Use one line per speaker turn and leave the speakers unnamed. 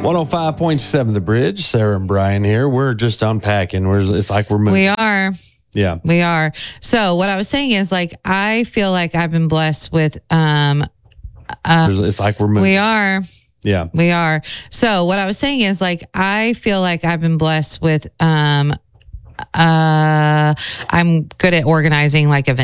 105.7 The Bridge. Sarah and Brian here. We're just unpacking. It's like we're moving.
We are.
Yeah.
We are. So what I was saying is, like, I feel like I've been blessed with
it's like we're moving.
We are.
Yeah.
We are. So what I was saying is, like, I feel like I've been blessed with I'm good at organizing like events.